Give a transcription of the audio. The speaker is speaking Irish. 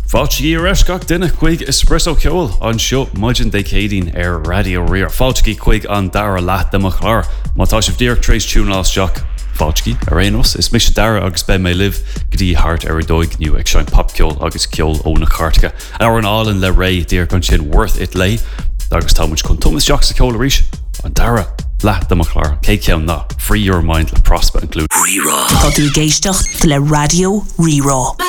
Fáiltí reiscach duine chuig espresso ceol an seo muidin décédín Radio Rir. Fáiltí chuig an dara leat de chláir. Mátá sibh dír trééis tún Seach. Fáiltí rénos is mis dara agus ben mé liv gdí hart dóig nniu ag sein pop ceol agus ceol óna cartcha. Ar an álinn le ré dír gan sin worth it lei. Agus támuid chun Thomas Seach sa ceol ríis. An dara leat de chláir. Cé ceann ná. Free your mind le prosper include. Rerá. Tá tú géisteach le Radio Rerá.